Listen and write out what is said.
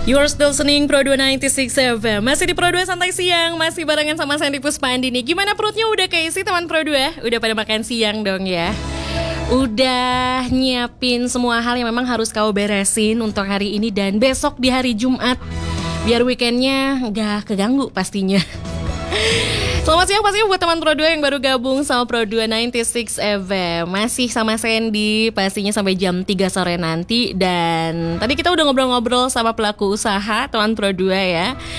You're still listening Pro 296 FM. Masih di Pro 2 Santai Siang. Masih barengan sama Sandy Puspandini. Gimana perutnya udah keisi teman Pro 2? Udah pada makan siang dong ya? Udah nyiapin semua hal yang memang harus kau beresin untuk hari ini dan besok di hari Jumat, biar weekendnya gak keganggu pastinya. Selamat siang pastinya buat teman Pro 2 yang baru gabung sama Pro 296 FM. Masih sama Sandy pastinya sampai jam 3 sore nanti. Dan tadi kita udah ngobrol-ngobrol sama pelaku usaha teman Pro 2 ya.